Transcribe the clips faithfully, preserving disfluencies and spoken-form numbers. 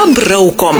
Pabraukom.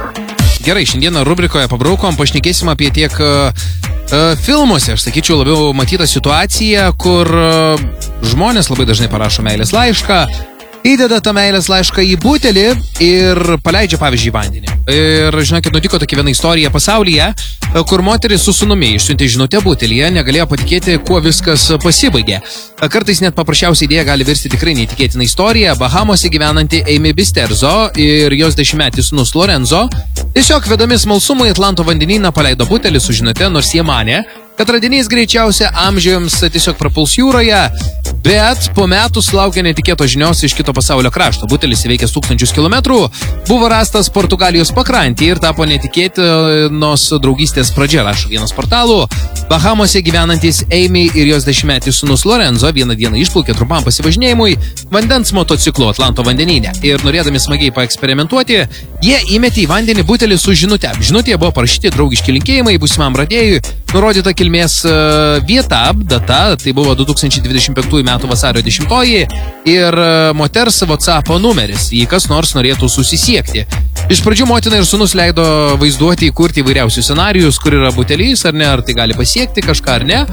Gerai, šiandieną rubrikoje Pabraukom pašnekėsim apie tiek uh, uh, filmuose, aš sakyčiau, labiau matytą situaciją, kur uh, žmonės labai dažnai parašo meilės laišką, įdeda tą meilės laišką į butelį ir paleidžia, pavyzdžiui, vandenį. Ir, žinokit, nutiko tokia viena istorija pasaulyje, kur moteris su sūnumi išsiuntė žinutę butelyje, negalėjo patikėti, kuo viskas pasibaigė. Kartais net paprasčiausia idėja gali virsti tikrai neįtikėtiną istoriją. Bahamose gyvenanti Amy Bisterzo ir jos dešimtmetis sūnus Lorenzo tiesiog vedami smalsumui Atlanto vandenyną paleido butelį su žinute, nors jie manė, kad radinys greičiausia amžiams tiesiog prapuls jūroje, bet po metų sulaukė netikėto žinios iš kito pasaulio krašto. Butelis įveikęs tūkstančius kilometrų buvo rastas Portugalijos pakrantėje ir tapo netikėtinos draugystės pradžia, rašo vienas portalų. Bahamose gyvenantis Amy ir jos dešimtmetis sūnus Lorenzo vieną dieną išplaukė trumpam pasivažinėjimui vandens motociklu Atlanto vandenyne ir norėdami smagiai paeksperimentuoti, jie įmetė į vandenį butelį su žinute. Žinutėje buvo parašyti draugiški linkėjimai būsimam radėjui, nurodyta kilmės vieta, data, tai buvo du tūkstančiai dvidešimt penktųjų metų vasario dešimtoji ir moters WhatsApp numeris, jei kas nors norėtų susisiekti. Iš pradžių motina ir sūnus leido vaizduoti įkurti įvairiausius scenarijus, kur yra butelys ar ne, ar tai gali pasiekti kažką ar ne.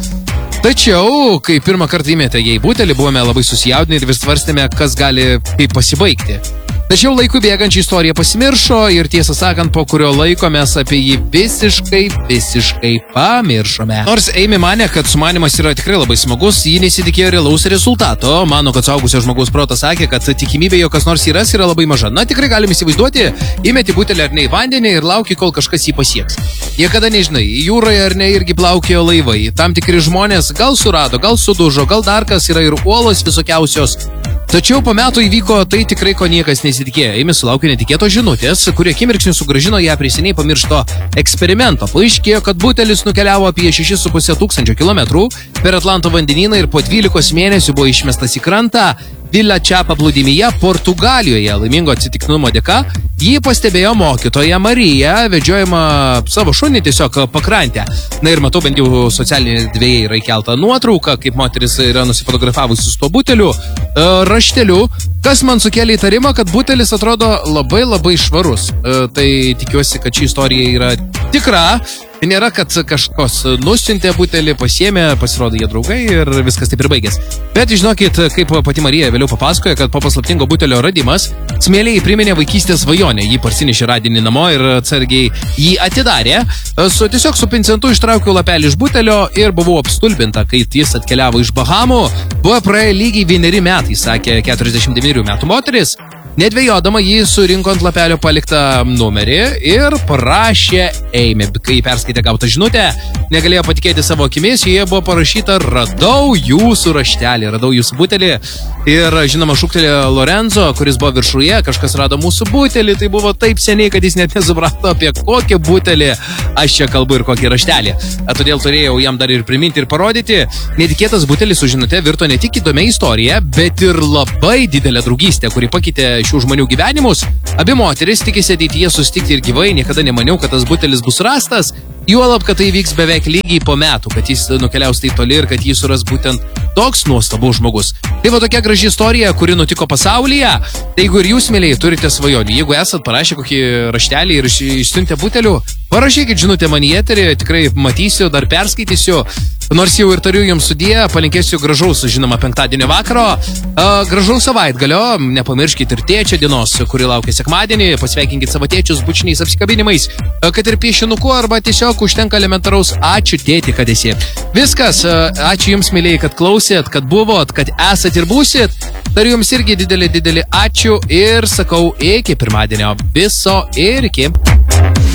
Tačiau, kai pirmą kartą įmetė jai butelį, buvome labai susijaudinę ir vis svarstėme, kas gali kaip pasibaigti. Tačiau laikui bėgant ši istorija pasimiršo ir tiesą sakant, po kurio laiko mes apie jį visiškai, visiškai pamiršome. Nors Amy manė, kad sumanimas yra tikrai labai smagus, ji nesitikėjo realaus rezultato. Mano, kad suaugusio žmogaus protas sakė, kad tikimybė, jog kas nors įras, yra labai maža. Na, tikrai galim įsivaizduoti, įmeti butelį ar ne į vandenį ir lauki, kol kažkas jį pasieks. Niekada nežinai, jūroje ar ne irgi plaukėjo laivai. Tam tikri žmonės gal surado, gal sudužo, gal dar kas, yra ir uolos visokiausios. Tačiau po metų įvyko tai tikrai, ko niekas nesitikėjo. Amy sulaukė netikėtos žinutės, kurie akimirksniu sugrąžino ją prie seniai pamiršto eksperimento. Paaiškėjo, kad butelis nukeliavo apie šešis su puse tūkstančio kilometrų per Atlanto vandenyną ir po dvylikos mėnesių buvo išmestas į krantą Villa Chá paplūdimyje Portugalijoje. Laimingo atsitiktinumo dėka jį pastebėjo mokytoja Marija, vedžiojama savo šunį tiesiog pakrantę. Na ir matau, bent jau socialinė dvieja yra įkelta nuotrauka, kaip moteris yra nusifotografavusi su tuo buteliu, rašteliu, kas man sukėlė įtarimą, kad butelis atrodo labai labai švarus. Tai tikiuosi, kad ši istorija yra tikra. Tai nėra, kad kažkos nusiuntė butelį, pasiėmė, pasirodo jie draugai ir viskas taip ir baigės. Bet žinokit, kaip pati Marija vėliau papasakoja, kad po paslaptingo butelio radimas smėliai priminė vaikystės svajonę. Jį parsinešė radinį namo ir atsargiai jį atidarė. Su, tiesiog su pincentu ištraukiau lapelį iš butelio ir buvau apstulbinta, kai jis atkeliavo iš Bahamų. Buvo praėję lygiai vieneri metai, sakė keturiasdešimt devynerių metų moteris. Nedvejodama jį surinko ant lapelio paliktą numerį ir parašė Amy. Kai perskaitė gautą žinutę, negalėjo patikėti savo akimis, joje buvo parašyta: radau jūsų raštelį, radau jūsų butelį. Ir žinoma, šūktelėjo Lorenzo, kuris buvo viršuje, kažkas rado mūsų butelį, tai buvo taip seniai, kad jis net nesuprato, apie kokį butelį aš čia kalbu ir kokį raštelį. Todėl turėjau jam dar ir priminti ir parodyti. Netikėtas butelis su žinute virto ne tik įdomia istorija, bet ir labai didelė draugystė, kuri pakeitė šių žmonių gyvenimus. Abi moteris tikisi ateityje susitikti ir gyvai, niekada nemaniau, kad tas butelis bus rastas, juolab, kad tai vyks beveik lygiai po metų, kad jis nukeliaus taip toli ir kad jį suras būtent toks nuostabus žmogus. Tai va tokia graži istorija, kuri nutiko pasaulyje. Tai jeigu ir jūs, mėlyje, turite svajonių, jeigu esat parašę kokį raštelį ir išsiuntę butelių, parašykit žinutę man į eterį, tikrai matysiu, dar perskaitysiu. Nors jau ir tariu jums sudie, palinkėsiu gražaus, žinoma, penktadienio vakaro, gražaus savaitgalio, nepamirškit ir tėčio dienos, kuri laukia sekmadienį, pasveikinkit savo tėčius bučiniais apsikabinimais, kad ir piešinuku arba tiesiog užtenka elementaraus ačiū tėti, kad esi. Viskas, ačiū jums, mėlyje, kad klausėt, kad buvot, kad esat ir būsit. Tariu jums irgi didelį, didelį ačiū ir sakau iki pirmadienio. Viso ir iki.